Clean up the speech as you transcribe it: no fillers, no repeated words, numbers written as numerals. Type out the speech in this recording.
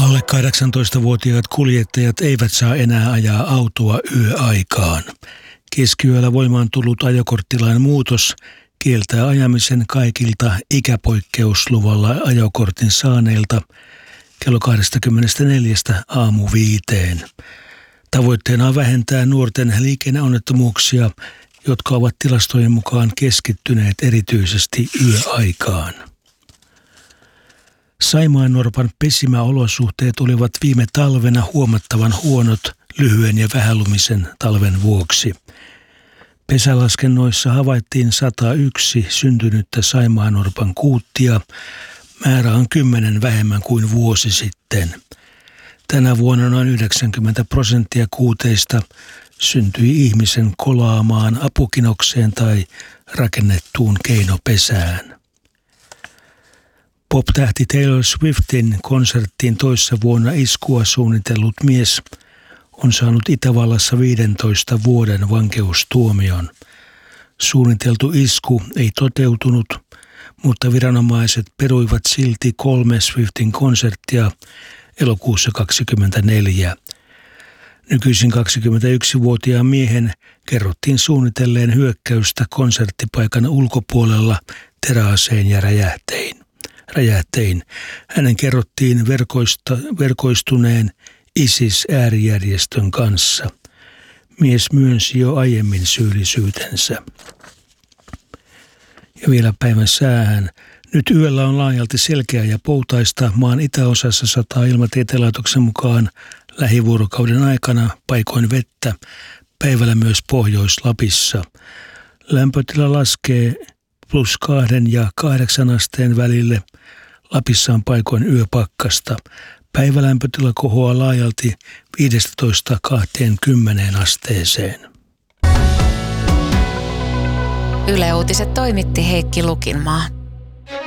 Alle 18-vuotiaat kuljettajat eivät saa enää ajaa autoa yöaikaan. Keskiyöllä voimaan tullut ajokorttilain muutos kieltää ajamisen kaikilta ikäpoikkeusluvalla ajokortin saaneilta kello 24 aamu 5. Tavoitteena on vähentää nuorten liikenneonnettomuuksia, jotka ovat tilastojen mukaan keskittyneet erityisesti yöaikaan. Saimaannorpan pesimäolosuhteet olivat viime talvena huomattavan huonot lyhyen ja vähälumisen talven vuoksi. Pesälaskennoissa havaittiin 101 syntynyttä saimaannorpan kuuttia. Määrä on 10 vähemmän kuin vuosi sitten. Tänä vuonna noin 90% kuuteista syntyi ihmisen kolaamaan apukinokseen tai rakennettuun keinopesään. Pop-tähti Taylor Swiftin konserttiin toissa vuonna iskua suunnitellut mies on saanut Itävallassa 15 vuoden vankeustuomion. Suunniteltu isku ei toteutunut, mutta viranomaiset peruivat silti 3 Swiftin konserttia elokuussa 2024. Nykyisin 21-vuotiaan miehen kerrottiin suunnitelleen hyökkäystä konserttipaikan ulkopuolella teräaseen ja räjähtein. Hänen kerrottiin verkoistuneen ISIS-äärijärjestön kanssa. Mies myönsi jo aiemmin syyllisyytensä. Ja vielä päivän säähän. Nyt yöllä on laajalti selkeä ja poutaista. Maan itäosassa sataa Ilmatieteen laitoksen mukaan lähivuorokauden aikana paikoin vettä. Päivällä myös Pohjois-Lapissa. Lämpötila laskee +2 ja 8 asteen välille. Lapissa on paikoin yöpakkasta. Päivälämpötila kohoaa laajalti 15-20 asteeseen. Yle Uutiset toimitti Heikki Lukinmaa.